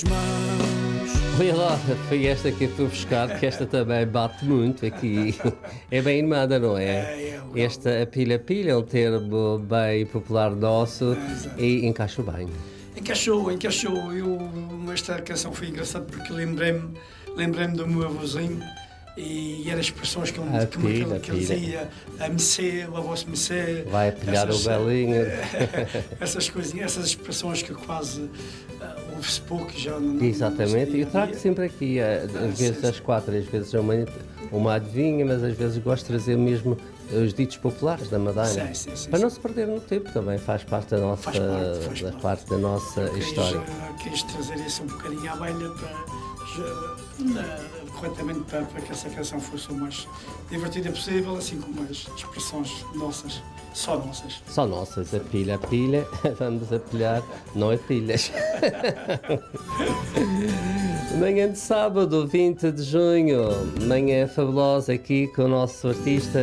Olha lá, foi esta que eu fui buscar, que esta também bate muito aqui. É bem animada, não é? Esta, a pilha-pilha, é um termo bem popular nosso e encaixa bem. Encaixou. Esta canção foi engraçada porque lembrei-me do meu avôzinho e eram expressões que ele dizia, a mecê, o avô-se mecê. Vai apilhar o belinho. Essas coisinhas, essas expressões que quase ouve-se pouco já não. Exatamente, e eu trago sempre aqui, às vezes às 4, às vezes uma adivinha, mas às vezes gosto de trazer mesmo os ditos populares da Madeira, para não se perder no tempo, também faz parte da nossa, parte da nossa história. Quis trazer isso um bocadinho à baila corretamente para que essa canção fosse o mais divertida possível, assim como as expressões nossas, só nossas. Só nossas, a pilha, vamos apilhar, não é pilhas. Manhã de sábado, 20 de junho, manhã fabulosa aqui com o nosso artista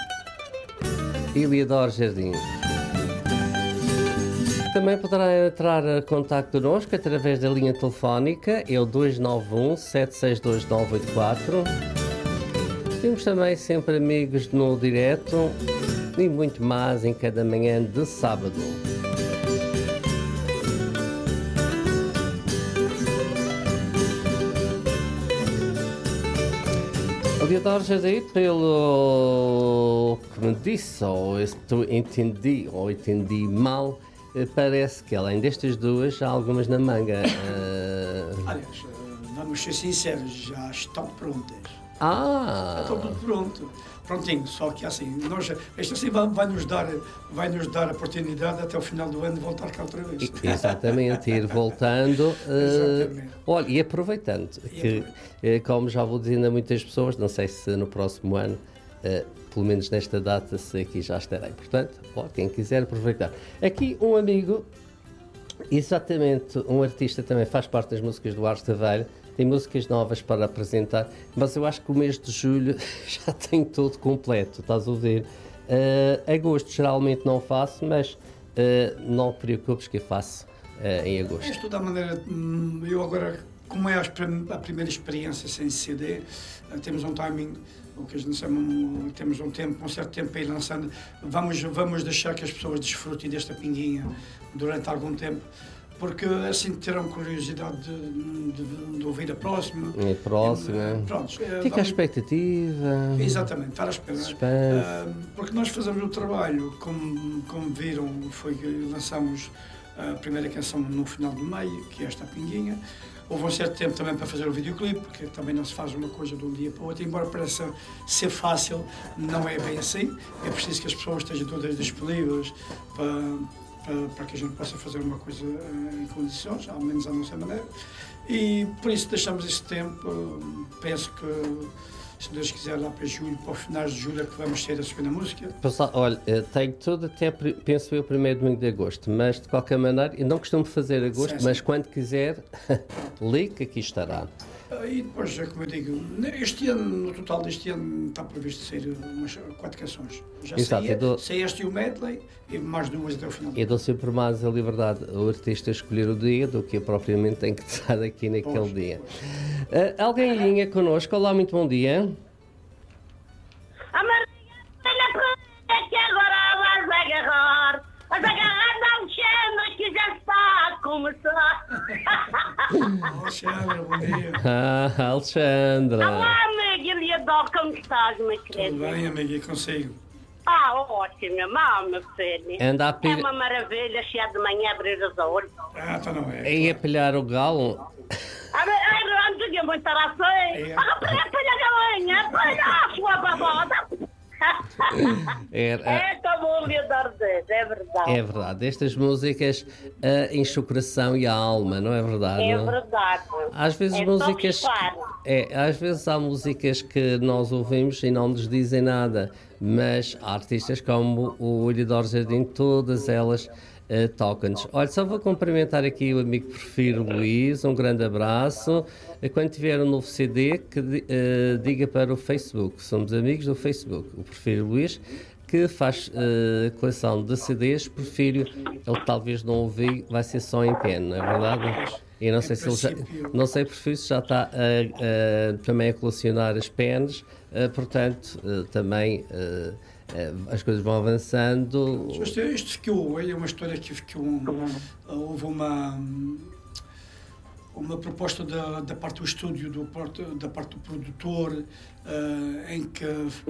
Iliador Jardim. Também poderá entrar em contacto connosco através da linha telefónica, é o 291-762-984. Temos também sempre amigos no direto e muito mais em cada manhã de sábado. Iliador Jardim, pelo que me disse, ou entendi mal, parece que além destas duas há algumas na manga. Aliás, vamos ser sinceros, já estão prontas. Já está tudo pronto. Prontinho, só que assim, isto assim vai-nos dar a oportunidade até o final do ano de voltar cá outra vez. Exatamente, ir voltando. Olha, e aproveitando, que como já vou dizendo a muitas pessoas, não sei se no próximo ano, pelo menos nesta data, se aqui já estarei. Portanto, quem quiser aproveitar. Aqui um amigo, exatamente, um artista também faz parte das músicas do Ars Taveira, tem músicas novas para apresentar, mas eu acho que o mês de julho já tem todo completo, estás a ver? Agosto geralmente não faço, mas não te preocupes que eu faço em agosto. De toda a maneira, eu agora, como é a primeira experiência sem CD, temos um timing, o que a gente chama, temos um certo tempo para ir lançando. Vamos deixar que as pessoas desfrutem desta pinguinha durante algum tempo, porque assim terão curiosidade de ouvir a próxima. A próxima. Fica a expectativa. Exatamente, estar à espera. Porque nós fazemos o trabalho, como viram, foi que lançamos a primeira canção no final de maio, que é esta Pinguinha. Houve um certo tempo também para fazer o videoclipe, porque também não se faz uma coisa de um dia para o outro, embora pareça ser fácil, não é bem assim. É preciso que as pessoas estejam todas disponíveis para que a gente possa fazer uma coisa em condições, ao menos à nossa maneira. E por isso deixamos esse tempo. Penso que, se Deus quiser, lá para julho, para os finais de julho, é que vamos ter a segunda música. Pessoal, olha, tenho tudo até, penso eu, primeiro domingo de agosto, mas de qualquer maneira, eu não costumo fazer agosto, mas quando quiser, ligue que aqui estará. E depois, como eu digo, este ano, no total deste ano, está previsto ser umas 4 canções. Já sei este e o medley, e mais 2 até o final. Eu dou sempre mais a liberdade ao artista escolher o dia do que eu propriamente tenho que estar aqui naquele dia. Alguém em linha connosco? Olá, muito bom dia. A Maria, que agora vais agarrar. Mas agarrar não chama, que já está a começar. Alexandra, bom dia. Alexandra. Olá, amiga Iliador, como estás, minha querida? Tudo bem, amiga, e consigo? Ótimo, meu filho. É uma maravilha, cheia de manhã, abrir os olhos. Então não é. E apelhar o galo? Não tinha muita ração. Apelha a galinha, apelha a sua babota. É como o Iliador diz, é verdade. É verdade, estas músicas enchem o coração e a alma, não é verdade? É verdade. Às vezes às vezes há músicas que nós ouvimos e não nos dizem nada, mas há artistas como o Iliador Jardim, todas elas tocam-nos. Olha, só vou cumprimentar aqui o amigo Porfírio Luís, um grande abraço. Quando tiver um novo CD, que diga para o Facebook, somos amigos do Facebook, o Porfírio Luís, que faz coleção de CDs. Porfírio, ele talvez não ouvi, vai ser só em pena, não é verdade? E não sei se não sei se já está também a colecionar as penas, portanto, também as coisas vão avançando. Isto ficou, é uma história que ficou. Houve uma proposta da parte do estúdio, da parte do produtor, em que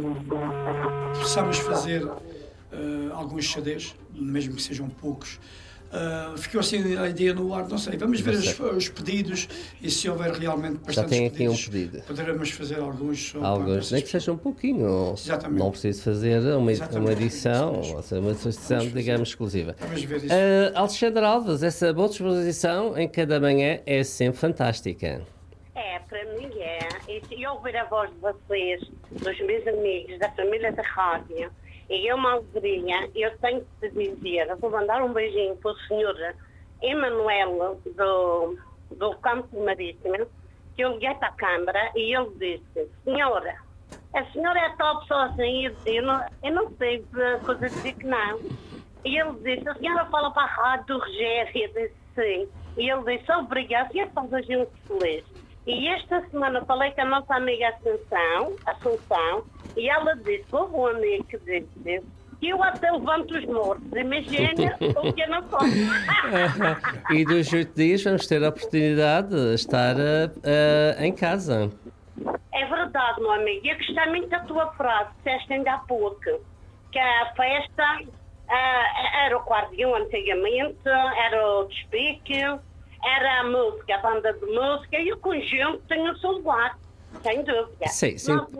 possamos fazer alguns CDs, mesmo que sejam poucos. Ficou assim a ideia no ar, não sei, vamos ver os pedidos e se houver realmente bastantes pedidos. Já tem aqui um pedido. Poderemos fazer alguns. Nem que seja um pouquinho. Exatamente. Não preciso fazer uma edição, ou seja, uma edição, digamos, exclusiva. Vamos ver isso. Alexandre Alves, essa boa disposição em cada manhã é sempre fantástica. Para mim é. E ouvir a voz de vocês, dos meus amigos, da família da rádio, e é uma alegria. Eu tenho que te dizer, eu vou mandar um beijinho para o senhor Emanuel do Campo Marítimo, que eu liguei para a Câmara e ele disse: senhora, a senhora é top sozinha. Eu não sei coisa dizer que não. E ele disse: a senhora fala para a rádio do Rogério. Eu disse sim. E ele disse: obrigado, e estamos hoje muito felizes. E esta semana falei com a nossa amiga Assunção, e ela disse: houve um amigo que disse que eu até levanto os mortos. Imagina o que eu não posso. E dos 8 dias vamos ter a oportunidade de estar em casa. É verdade, meu amigo. Eu gostei muito da tua frase, disseste ainda há pouco, que a festa era o acordeão antigamente, era o despique, era a música, a banda de música, e o conjunto tem o seu lugar, sem dúvida. Sim,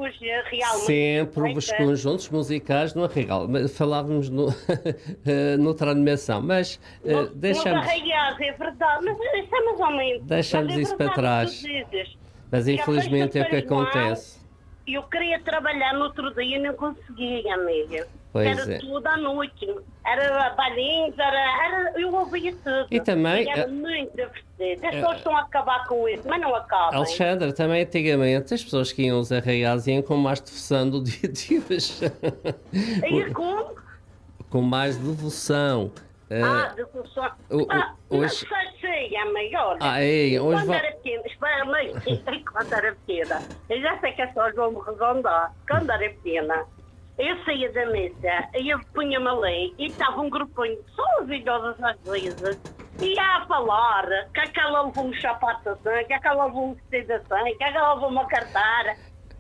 sempre os conjuntos musicais no Arraial. Falávamos noutra animação, mas deixamos... É verdade, mas isso é mais ou menos. Deixamos isso para trás. Mas infelizmente é o que acontece. Eu queria trabalhar no outro dia e não conseguia, amiga. Era tudo à noite. Era bailinhos, eu ouvia tudo. E também... Era muito divertido. As pessoas estão a acabar com isso, mas não acabam. Alexandre, também antigamente as pessoas que iam aos arraiais iam com mais devoção do dia de hoje. E como? Com mais devoção. Devoção. Hoje... Não sei, é maior. Hoje quando era pequena, quando era pequena, eu já sei que as pessoas vão me arredondar. Quando era pequena, eu saía da mesa e eu punha-me ali e estava um grupinho de pessoas idosas às vezes e a falar que aquela levou um sapato assim, que aquela levou um vestido assim, que aquela levou uma carteira.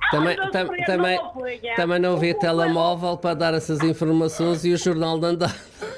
Também não havia telemóvel para dar essas informações e o jornal de andar.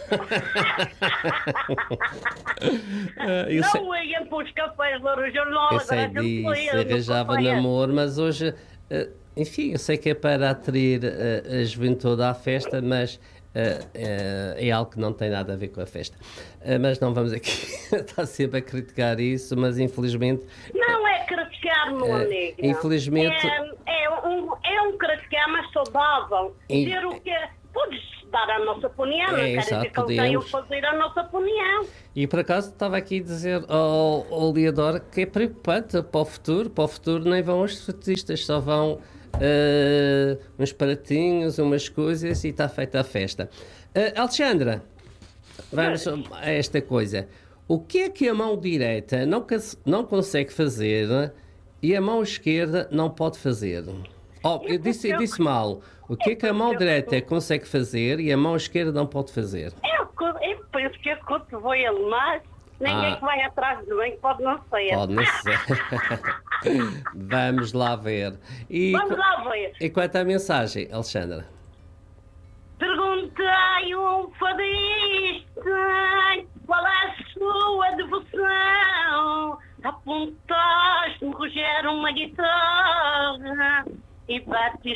Não iam para os cafés ler o jornal. Eu sei disso, arranjava namoro, mas hoje, enfim, eu sei que é para atrair a juventude à festa, mas é algo que não tem nada a ver com a festa. Mas não vamos aqui estar sempre a criticar isso, mas infelizmente... Não é criticar, meu amigo. Infelizmente... É um criticar, mas saudável. Dizer o que... Podes dar a nossa opinião, não quer dizer que eu tenho que fazer a nossa opinião. E por acaso estava aqui a dizer ao Leodoro que é preocupante para o futuro. Para o futuro nem vão os artistas, só vão uns pratinhos, umas coisas e está feita a festa. Alexandra, vamos a esta coisa. O que é que a mão direita não consegue fazer e a mão esquerda não pode fazer? Eu disse mal. O que é que a mão direita consegue fazer e a mão esquerda não pode fazer? Eu penso que a cotovelo, mas ninguém que vai atrás de mim pode não ser. Pode não ser. Vamos lá ver. Vamos lá ver. E quanto à mensagem, Alexandra? Perguntei um fadista qual é a sua devoção. Apontaste-me, Rogério, uma guitarra e bate